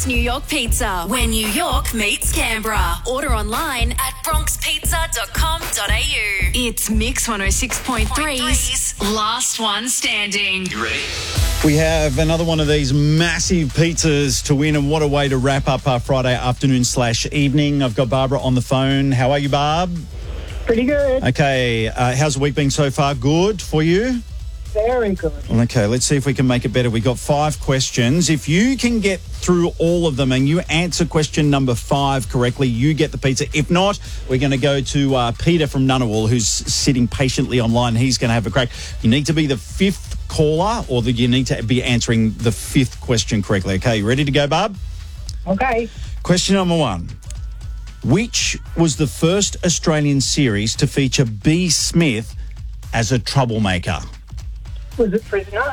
Bronx, New York Pizza, where New York meets Canberra. Order online at bronxpizza.com.au. It's Mix 106.3's Last One Standing. You ready? We have another one of these massive pizzas to win, and what a way to wrap up our Friday afternoon/evening. I've got Barbara on the phone. How are you, Barb? Pretty good. Okay, how's the week been so far? Good for you? Very good. Okay, let's see if we can make it better. We've got 5 questions. If you can get through all of them and you answer question number 5 correctly, you get the pizza. If not, we're going to go to Peter from Ngunnawal, who's sitting patiently online. He's going to have a crack. You need to be the 5th caller, or you need to be answering the 5th question correctly. Okay, you ready to go, Barb? Okay. Question number 1. Which was the first Australian series to feature B. Smith as a troublemaker? Was it Prisoner?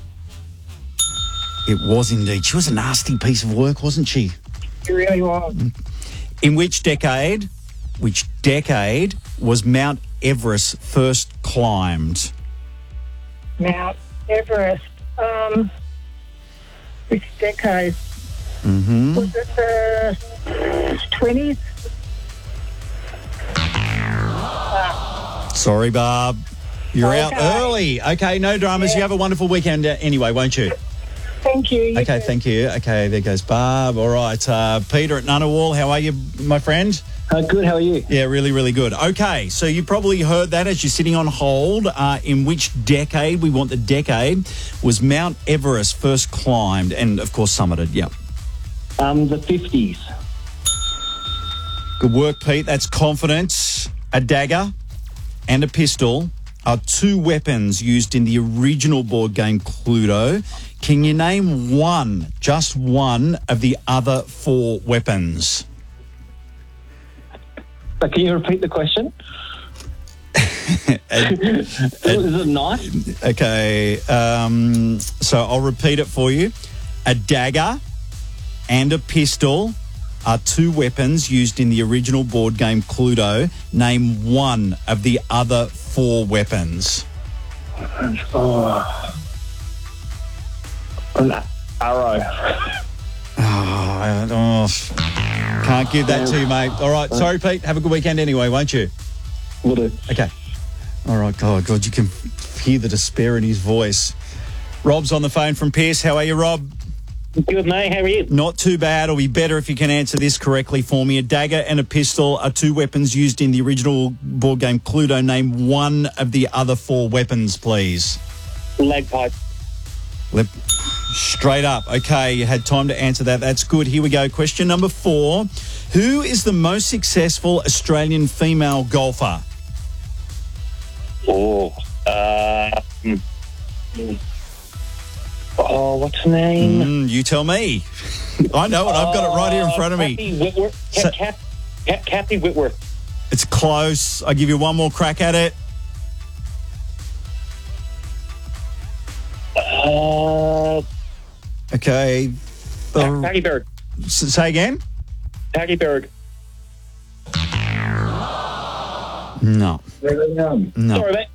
It was indeed. She was a nasty piece of work, wasn't she? It really was. In which decade was Mount Everest first climbed? Mount Everest. Which decade? Mm-hmm. Was it the 20s? Sorry, Barb. You're out Okay. early. Okay, no dramas. Yeah. You have a wonderful weekend anyway, won't you? Thank you. You Okay, too. thank you. Okay, there goes Barb. All right. Peter at Ngunnawal, how are you, my friend? Good, how are you? Yeah, really, really good. Okay, so you probably heard that as you're sitting on hold. In which decade, we want the decade, was Mount Everest first climbed and, of course, summited? Yeah. The 50s. Good work, Pete. That's confidence. A dagger and a pistol are 2 weapons used in the original board game Cluedo. Can you name one, just one, of the other 4 weapons? Can you repeat the question? Is it a knife? Okay, so I'll repeat it for you. A dagger and a pistol are 2 weapons used in the original board game Cluedo. Name one of the other 4 weapons. An arrow. Can't give that to you, mate. All right, sorry, Pete. Have a good weekend anyway, won't you? Will do. Okay. All right, God, you can hear the despair in his voice. Rob's on the phone from Pierce. How are you, Rob? Good, mate. How are you? Not too bad. It'll be better if you can answer this correctly for me. A dagger and a pistol are 2 weapons used in the original board game Cluedo. Name one of the other 4 weapons, please. Legpipe. Straight up. Okay, you had time to answer that. That's good. Here we go. Question number 4. Who is the most successful Australian female golfer? What's her name? You tell me. I know it. I've got it right here in front of me. Kathy Whitworth. So- Kathy Whitworth. It's close. I'll give you one more crack at it. Okay. Patty Berg. Say again? Patty Berg. No. No. Sorry, mate.